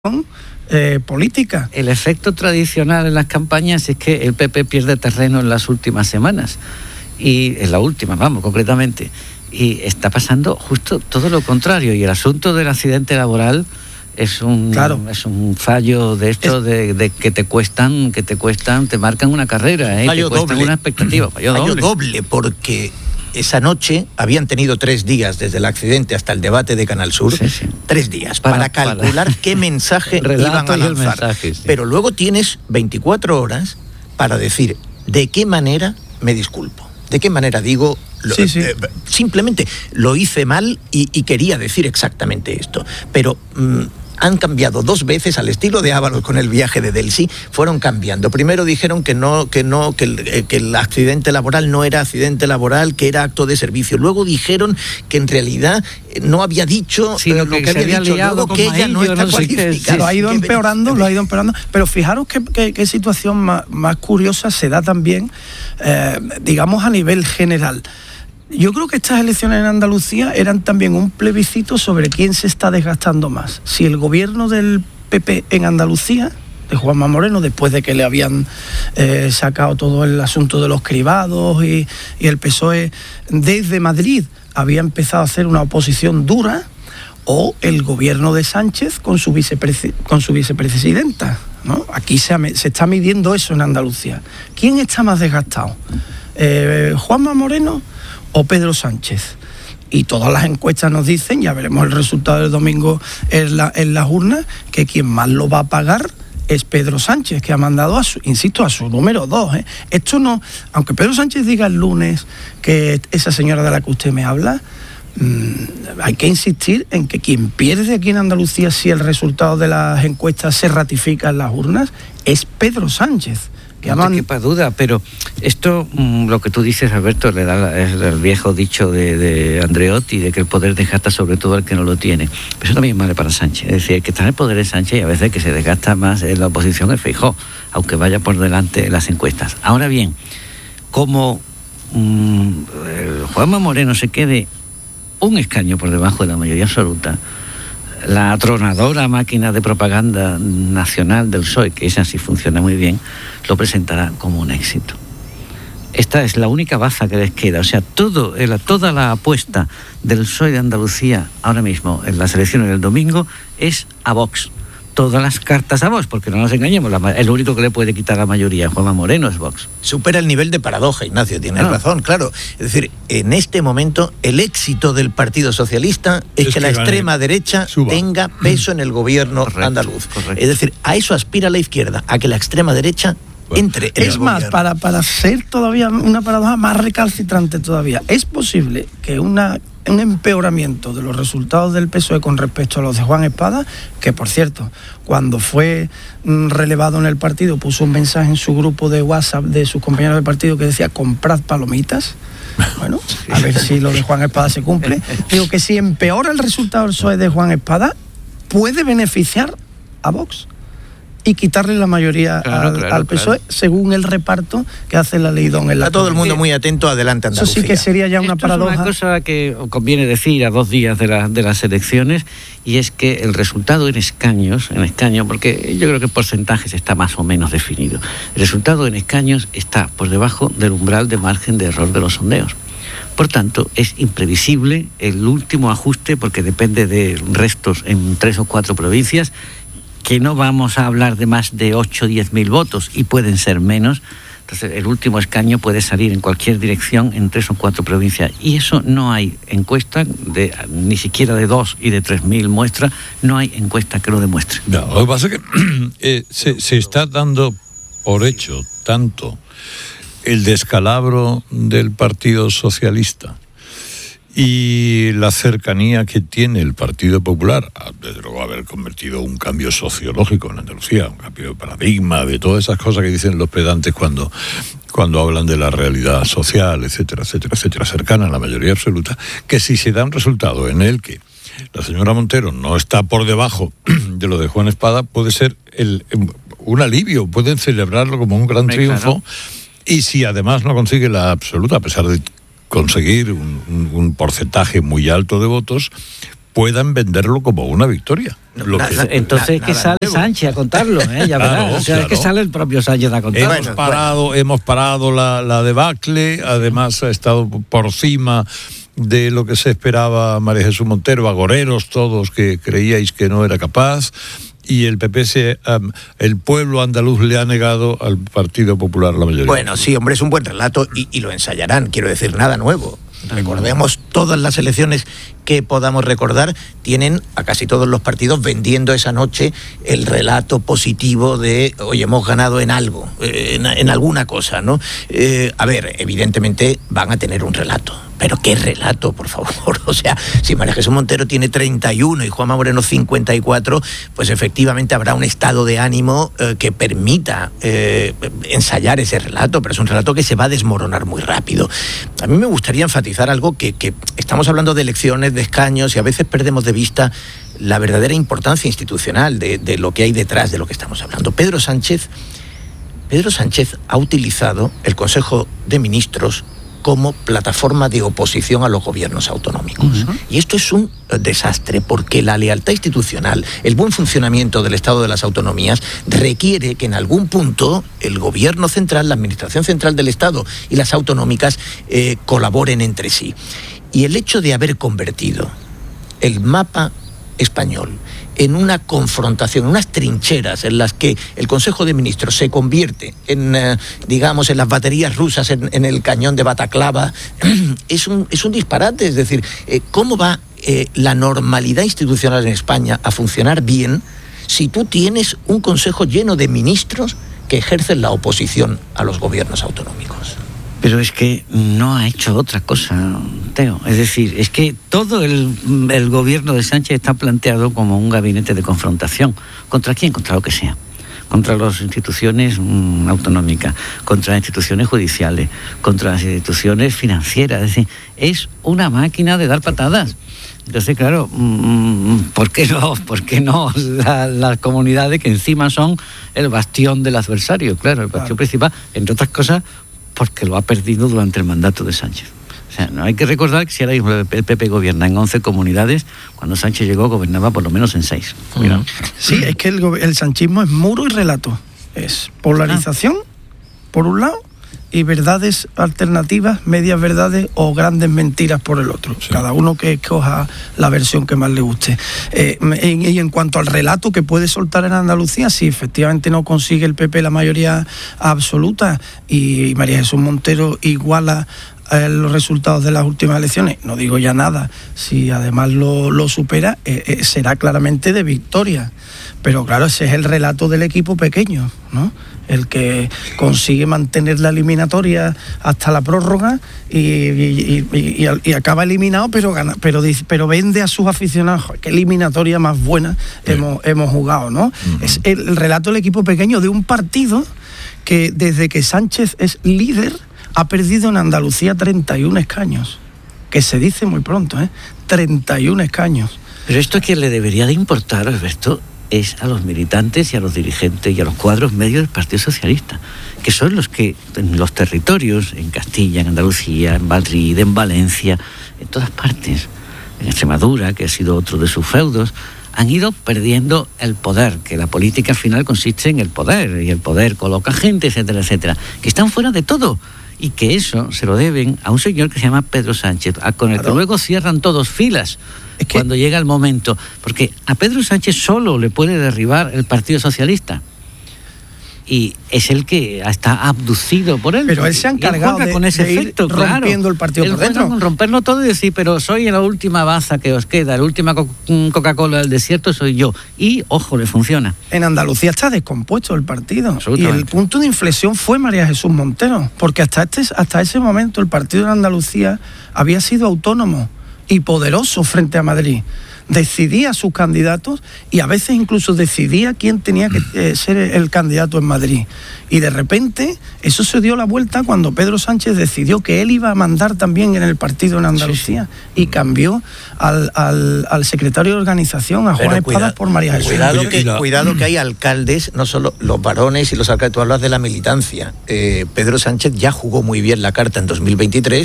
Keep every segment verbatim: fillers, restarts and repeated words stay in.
Eh, política. El efecto tradicional en las campañas es que el P P pierde terreno en las últimas semanas, y en la última, vamos, concretamente, y está pasando justo todo lo contrario, y el asunto del accidente laboral es un claro. es un fallo de esto de, de que te cuestan, que te cuestan, te marcan una carrera, ¿eh? Fallo te cuestan doble. una expectativa, fallo, fallo doble. doble, porque esa noche habían tenido tres días desde el accidente hasta el debate de Canal Sur, sí, sí. tres días para, para calcular para... qué mensaje iban a lanzar. Mensaje, sí. Pero luego tienes veinticuatro horas para decir de qué manera me disculpo, de qué manera digo, lo, sí, sí. Eh, simplemente lo hice mal y, y quería decir exactamente esto, pero... Mmm, han cambiado dos veces al estilo de Ábalos con el viaje de Delcy, fueron cambiando. Primero dijeron que no, que no, que el, que el accidente laboral no era accidente laboral, que era acto de servicio. Luego dijeron que en realidad no había dicho sí, lo, lo que, que había dicho, luego que ella no está no cualificada. Lo ha ido empeorando, lo ha ido empeorando. Pero fijaros qué, qué, qué situación más, más curiosa se da también, eh, digamos, a nivel general. Yo creo que estas elecciones en Andalucía eran también un plebiscito sobre quién se está desgastando más. Si el gobierno del P P en Andalucía, de Juanma Moreno, después de que le habían eh, sacado todo el asunto de los cribados y, y el P S O E desde Madrid había empezado a hacer una oposición dura, o el gobierno de Sánchez con su, vicepresi- con su vicepresidenta, ¿no? Aquí se, se está midiendo eso en Andalucía. ¿Quién está más desgastado? Eh, ¿Juanma Moreno o Pedro Sánchez? Y todas las encuestas nos dicen, ya veremos el resultado del domingo en, la, en las urnas, que quien más lo va a pagar es Pedro Sánchez, que ha mandado a su, insisto, a su número dos. ¿eh? Esto no, aunque Pedro Sánchez diga el lunes que esa señora de la que usted me habla, mmm, hay que insistir en que quien pierde aquí en Andalucía, si el resultado de las encuestas se ratifica en las urnas, es Pedro Sánchez. Que no te quepa duda, pero esto, mmm, lo que tú dices, Alberto, le da es el viejo dicho de, de Andreotti, de que el poder desgasta sobre todo al que no lo tiene. Pero eso también vale para Sánchez. Es decir, el que está en el poder es Sánchez, y a veces el que se desgasta más en la oposición es Feijóo, aunque vaya por delante en las encuestas. Ahora bien, como mmm, Juanma Moreno se quede un escaño por debajo de la mayoría absoluta, la atronadora máquina de propaganda nacional del P S O E, que esa sí funciona muy bien, lo presentará como un éxito. Esta es la única baza que les queda. O sea, todo el, toda la apuesta del P S O E de Andalucía ahora mismo en las elecciones del domingo es a Vox. Todas las cartas a Vox, porque no nos engañemos, la, el único que le puede quitar la mayoría a Juanma Moreno es Vox. Supera el nivel de paradoja, Ignacio, tienes no. razón, claro. Es decir, en este momento el éxito del Partido Socialista es, es que, que la extrema derecha suba. tenga peso en el gobierno correcto, andaluz. Correcto. Es decir, a eso aspira la izquierda, a que la extrema derecha bueno, entre en Es el más, gobierno. para, para ser todavía una paradoja más recalcitrante todavía, es posible que una un empeoramiento de los resultados del P S O E con respecto a los de Juan Espada, que por cierto, cuando fue relevado en el partido, puso un mensaje en su grupo de WhatsApp de sus compañeros de partido que decía: comprad palomitas. Bueno, a ver si lo de Juan Espada se cumple. Digo que si empeora el resultado del P S O E de Juan Espada, puede beneficiar a Vox y quitarle la mayoría claro, al, claro, al P S O E, claro. según el reparto que hace la Leidón en la Está todo el mundo muy atento, adelante Andalucía. Eso sí que sería ya una Esto paradoja. Es una cosa que conviene decir a dos días de, la, de las elecciones, y es que el resultado en escaños, en escaños, porque yo creo que en porcentajes está más o menos definido, el resultado en escaños está por debajo del umbral de margen de error de los sondeos. Por tanto, es imprevisible el último ajuste, porque depende de restos en tres o cuatro provincias, que no vamos a hablar de más de ocho o diez mil votos, y pueden ser menos. Entonces, el último escaño puede salir en cualquier dirección en tres o cuatro provincias, y eso no hay encuesta, de, ni siquiera de dos y de tres mil muestras, no hay encuesta que lo demuestre. No, lo que pasa es que eh, se, se está dando por hecho tanto el descalabro del Partido Socialista y la cercanía que tiene el Partido Popular, desde luego haber convertido un cambio sociológico en Andalucía, un cambio de paradigma, de todas esas cosas que dicen los pedantes cuando, cuando hablan de la realidad social, etcétera, etcétera, etcétera, cercana a la mayoría absoluta, que si se da un resultado en el que la señora Montero no está por debajo de lo de Juan Espada, puede ser el, un alivio, pueden celebrarlo como un gran triunfo, claro. Y si además no consigue la absoluta, a pesar de conseguir un, un, un porcentaje muy alto de votos, puedan venderlo como una victoria. Lo que, entonces na, que sale nuevo. Sánchez a contarlo, ¿eh? Ya claro, verás. O sea, claro. es que sale el propio Sánchez a contarlo. Hemos parado, bueno. hemos parado la, la debacle, además ha estado por cima de lo que se esperaba María Jesús Montero, agoreros todos que creíais que no era capaz, y el P P, se, um, el pueblo andaluz le ha negado al Partido Popular la mayoría. Bueno, sí, hombre, es un buen relato y, y lo ensayarán, quiero decir, nada nuevo. Recordemos, todas las elecciones que podamos recordar tienen a casi todos los partidos vendiendo esa noche el relato positivo de, oye, hemos ganado en algo, en, en alguna cosa, ¿no? Eh, a ver, evidentemente van a tener un relato, pero ¿qué relato, por favor? O sea, si María Jesús Montero tiene treinta y uno y Juanma Moreno cincuenta y cuatro, pues efectivamente habrá un estado de ánimo eh, que permita eh, ensayar ese relato, pero es un relato que se va a desmoronar muy rápido. A mí me gustaría enfatizar algo que, que estamos hablando de elecciones, de escaños, y a veces perdemos de vista la verdadera importancia institucional de, de lo que hay detrás de lo que estamos hablando. Pedro Sánchez, Pedro Sánchez ha utilizado el Consejo de Ministros como plataforma de oposición a los gobiernos autonómicos. Uh-huh. Y esto es un desastre porque la lealtad institucional, el buen funcionamiento del Estado de las autonomías requiere que en algún punto el gobierno central, la administración central del Estado y las autonómicas eh, colaboren entre sí. Y el hecho de haber convertido el mapa español en una confrontación, en unas trincheras en las que el Consejo de Ministros se convierte en, eh, digamos, en las baterías rusas en, en el cañón de Bataclava, es un, es un disparate. Es decir, eh, ¿cómo va eh, la normalidad institucional en España a funcionar bien si tú tienes un Consejo lleno de ministros que ejercen la oposición a los gobiernos autonómicos? Pero es que no ha hecho otra cosa, Teo. Es decir, es que todo el, el gobierno de Sánchez está planteado como un gabinete de confrontación. ¿Contra quién? Contra lo que sea. Contra las instituciones mmm, autonómicas, contra las instituciones judiciales, contra las instituciones financieras. Es decir, es una máquina de dar patadas. Entonces, claro, ¿por qué no? ¿Por qué no la, las comunidades que encima son el bastión del adversario? Claro, el bastión claro. principal, entre otras cosas, porque lo ha perdido durante el mandato de Sánchez. O sea, no hay que recordar que si ahora mismo el P P gobierna en once comunidades, cuando Sánchez llegó gobernaba por lo menos en seis. Uh-huh. Sí, es que el, el sanchismo es muro y relato. Es polarización, ah. por un lado, y verdades alternativas, medias verdades o grandes mentiras por el otro. Sí. Cada uno que escoja la versión que más le guste. Eh, y, y en cuanto al relato que puede soltar en Andalucía, si efectivamente no consigue el P P la mayoría absoluta y María Jesús Montero iguala eh, los resultados de las últimas elecciones, no digo ya nada, si además lo, lo supera, eh, eh, será claramente de victoria. Pero claro, ese es el relato del equipo pequeño, ¿no? El que consigue mantener la eliminatoria hasta la prórroga y, y, y, y, y acaba eliminado, pero gana, pero, pero vende a sus aficionados. ¡Qué eliminatoria más buena sí. hemos, hemos jugado, ¿no? Uh-huh. Es el, el relato del equipo pequeño de un partido que desde que Sánchez es líder ha perdido en Andalucía treinta y uno escaños, que se dice muy pronto, ¿eh? treinta y uno escaños. Pero esto a quien le debería de importar, Alberto, es a los militantes y a los dirigentes y a los cuadros medios del Partido Socialista, que son los que en los territorios, en Castilla, en Andalucía, en Madrid, en Valencia, en todas partes, en Extremadura, que ha sido otro de sus feudos, han ido perdiendo el poder, que la política al final consiste en el poder, y el poder coloca gente, etcétera, etcétera, que están fuera de todo, y que eso se lo deben a un señor que se llama Pedro Sánchez, a, con el claro. que luego cierran todos filas, es que cuando llega el momento, porque a Pedro Sánchez solo le puede derribar el Partido Socialista y es el que está abducido por él. Pero él se ha encargado de, con ese de efecto, ir rompiendo claro. el partido él por dentro. Con romperlo todo y decir, pero soy la última baza que os queda, la última co- Coca-Cola del desierto soy yo. Y, ojo, le funciona. En Andalucía está descompuesto el partido. Y el punto de inflexión fue María Jesús Montero, porque hasta, este, hasta ese momento el partido en Andalucía había sido autónomo y poderoso frente a Madrid. Decidía sus candidatos y a veces incluso decidía quién tenía que eh, ser el candidato en Madrid. Y de repente eso se dio la vuelta cuando Pedro Sánchez decidió que él iba a mandar también en el partido en Andalucía sí, sí. y cambió al, al, al secretario de organización, a Juan Espadas, por María Jesús. Cuidado que, cuidado que hay alcaldes, no solo los varones y los alcaldes, tú hablas de la militancia. Eh, Pedro Sánchez ya jugó muy bien la carta en dos mil veintitrés,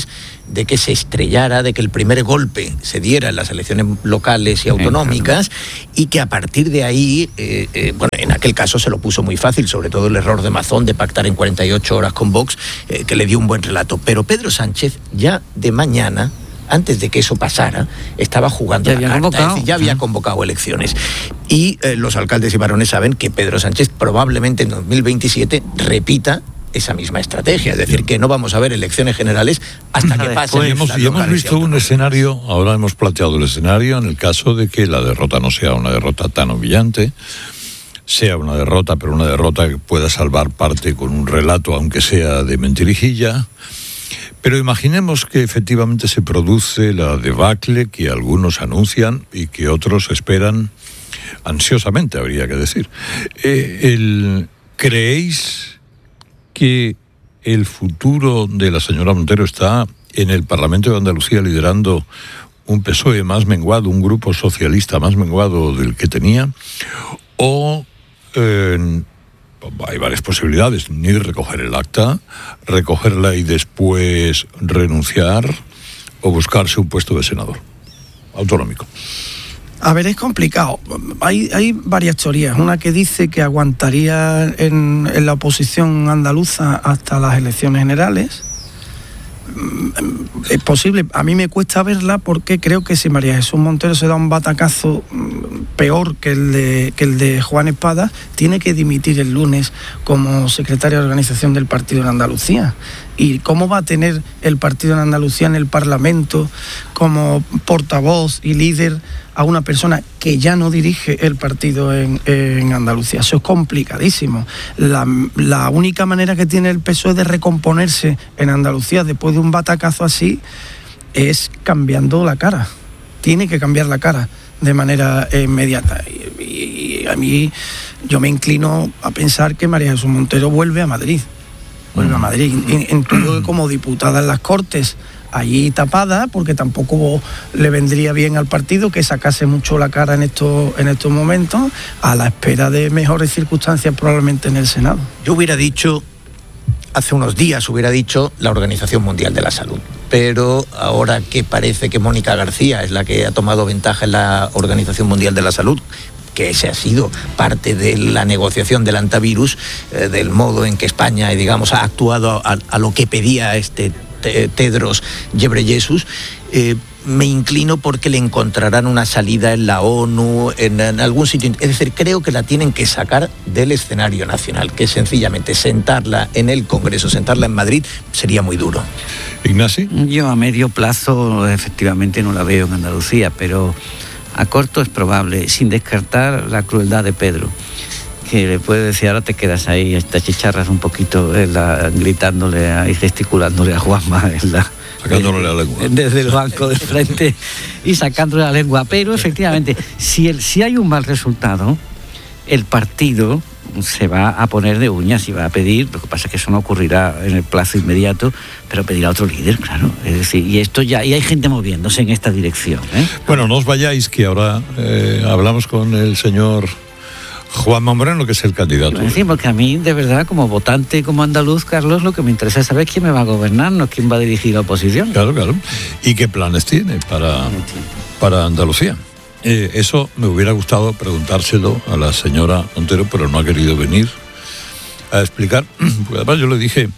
de que se estrellara, de que el primer golpe se diera en las elecciones locales y autonómicas, y que a partir de ahí, eh, eh, bueno, en aquel caso se lo puso muy fácil, sobre todo el error de Mazón de pactar en cuarenta y ocho horas con Vox, eh, que le dio un buen relato. Pero Pedro Sánchez ya de mañana, antes de que eso pasara, estaba jugando ya la había carta, es decir, ya había convocado elecciones. Y eh, los alcaldes y varones saben que Pedro Sánchez probablemente en dos mil veintisiete repita esa misma estrategia, es decir, que no vamos a ver elecciones generales hasta que pasen. Y hemos, y hemos visto un escenario, ahora hemos planteado el escenario en el caso de que la derrota no sea una derrota tan humillante, sea una derrota, pero una derrota que pueda salvar parte con un relato, aunque sea de mentirijilla. Pero imaginemos que efectivamente se produce la debacle que algunos anuncian y que otros esperan ansiosamente, habría que decir. Eh, el, ¿Creéis que el futuro de la señora Montero está en el Parlamento de Andalucía liderando un P S O E más menguado, un grupo socialista más menguado del que tenía? ¿O eh, hay varias posibilidades, ni recoger el acta, recogerla y después renunciar, o buscarse un puesto de senador autonómico? A ver, es complicado. Hay, hay varias teorías. Una que dice que aguantaría en, en la oposición andaluza hasta las elecciones generales. Es posible. A mí me cuesta verla porque creo que si María Jesús Montero se da un batacazo peor que el de, que el de Juan Espadas, tiene que dimitir el lunes como secretaria de organización del partido en Andalucía. ¿Y cómo va a tener el partido en Andalucía en el Parlamento como portavoz y líder a una persona que ya no dirige el partido en, en Andalucía? Eso es complicadísimo. La, la única manera que tiene el P S O E de recomponerse en Andalucía después de un batacazo así es cambiando la cara. Tiene que cambiar la cara de manera inmediata. Y, y, y a mí, yo me inclino a pensar que María Jesús Montero vuelve a Madrid. Vuelve a Madrid. Entiendo que como diputada en las Cortes, allí tapada, porque tampoco le vendría bien al partido que sacase mucho la cara en estos, en estos momentos, a la espera de mejores circunstancias probablemente en el Senado. Yo hubiera dicho, hace unos días hubiera dicho la Organización Mundial de la Salud, pero ahora que parece que Mónica García es la que ha tomado ventaja en la Organización Mundial de la Salud, que ese ha sido parte de la negociación del antivirus, eh, del modo en que España, digamos, ha actuado a, a lo que pedía este Tedros Ghebreyesus, eh, me inclino porque le encontrarán una salida en la ONU, en, en algún sitio. Es decir, creo que la tienen que sacar del escenario nacional, que sencillamente sentarla en el Congreso, sentarla en Madrid, sería muy duro. Ignacio. Yo a medio plazo efectivamente no la veo en Andalucía, pero a corto es probable, sin descartar la crueldad de Pedro, que le puede decir, ahora te quedas ahí, te achicharras un poquito, en la, gritándole y gesticulándole a Juanma en la, sacándole la lengua desde el banco de frente y sacándole la lengua. Pero efectivamente, si, el, si hay un mal resultado, el partido se va a poner de uñas y va a pedir, lo que pasa es que eso no ocurrirá en el plazo inmediato, pero pedirá a otro líder, claro. Es decir, y esto ya, y hay gente moviéndose en esta dirección, ¿eh? Bueno, no os vayáis, que ahora eh, hablamos con el señor Juanma Moreno, que es el candidato. Sí, porque a mí, de verdad, como votante, como andaluz, Carlos, lo que me interesa es saber quién me va a gobernar, no quién va a dirigir la oposición. Claro, claro. ¿Y qué planes tiene para, para Andalucía? Eh, eso me hubiera gustado preguntárselo a la señora Montero, pero no ha querido venir a explicar. Porque además yo le dije,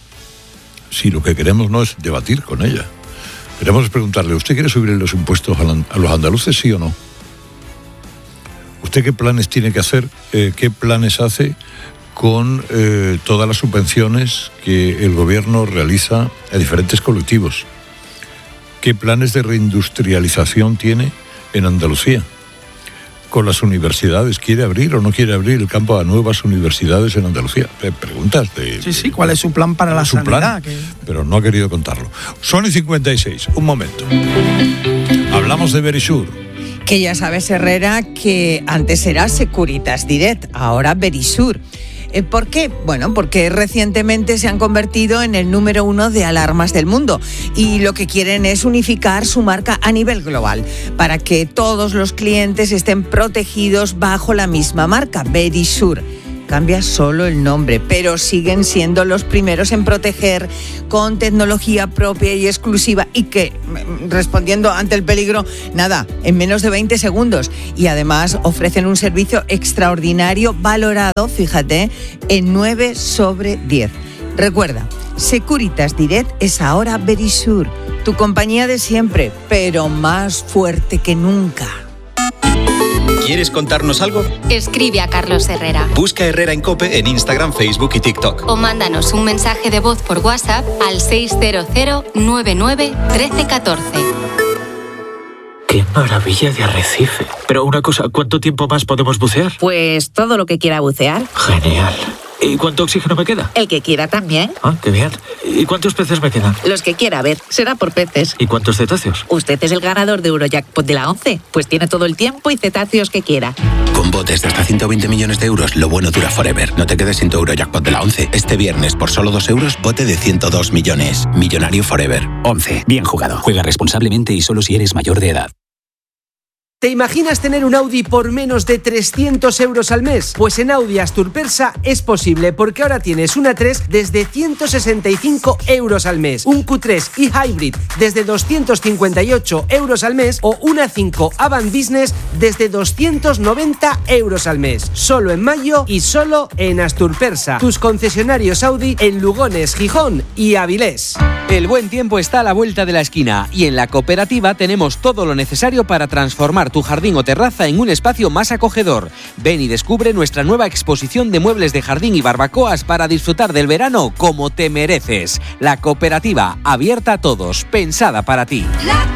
si lo que queremos no es debatir con ella, queremos preguntarle, ¿usted quiere subir los impuestos a los andaluces, sí o no? ¿Usted qué planes tiene que hacer? Eh, ¿Qué planes hace con eh, todas las subvenciones que el gobierno realiza a diferentes colectivos? ¿Qué planes de reindustrialización tiene en Andalucía? Con las universidades, ¿quiere abrir o no quiere abrir el campo a nuevas universidades en Andalucía? Preguntas de... Sí, sí, ¿cuál es su plan para la sanidad? Que... Pero no ha querido contarlo. Son y cincuenta y seis, un momento. Hablamos de Verisur. Que ya sabes, Herrera, que antes era Securitas Direct, ahora Verisur. ¿Por qué? Bueno, porque recientemente se han convertido en el número uno de alarmas del mundo y lo que quieren es unificar su marca a nivel global para que todos los clientes estén protegidos bajo la misma marca, Verisur. cambia solo el nombre, pero siguen siendo los primeros en proteger con tecnología propia y exclusiva y que, respondiendo ante el peligro, nada, en menos de veinte segundos. Y además ofrecen un servicio extraordinario valorado, fíjate, en nueve sobre diez. Recuerda, Securitas Direct es ahora Verisur, tu compañía de siempre, pero más fuerte que nunca. ¿Quieres contarnos algo? Escribe a Carlos Herrera. Busca Herrera en COPE en Instagram, Facebook y TikTok. O mándanos un mensaje de voz por WhatsApp al seis cero cero nueve nueve uno tres uno cuatro. ¡Qué maravilla de arrecife! Pero una cosa, ¿cuánto tiempo más podemos bucear? Pues todo lo que quiera bucear. Genial. ¿Y cuánto oxígeno me queda? El que quiera también. Ah, qué bien. ¿Y cuántos peces me quedan? Los que quiera, a ver, será por peces. ¿Y cuántos cetáceos? Usted es el ganador de Eurojackpot de la once, pues tiene todo el tiempo y cetáceos que quiera. Con botes de hasta ciento veinte millones de euros, lo bueno dura forever. No te quedes sin tu Eurojackpot de la once. Este viernes, por solo dos euros, bote de ciento dos millones. Millonario forever. once. Bien jugado. Juega responsablemente y solo si eres mayor de edad. ¿Te imaginas tener un Audi por menos de trescientos euros al mes? Pues en Audi Asturpersa es posible, porque ahora tienes un A tres desde ciento sesenta y cinco euros al mes, un Q tres y Hybrid desde doscientos cincuenta y ocho euros al mes o un A cinco Avant Business desde doscientos noventa euros al mes. Solo en mayo y solo en Asturpersa, tus concesionarios Audi en Lugones, Gijón y Avilés. El buen tiempo está a la vuelta de la esquina y en la cooperativa tenemos todo lo necesario para transformar tu jardín o terraza en un espacio más acogedor. Ven y descubre nuestra nueva exposición de muebles de jardín y barbacoas para disfrutar del verano como te mereces. La cooperativa, abierta a todos, pensada para ti. La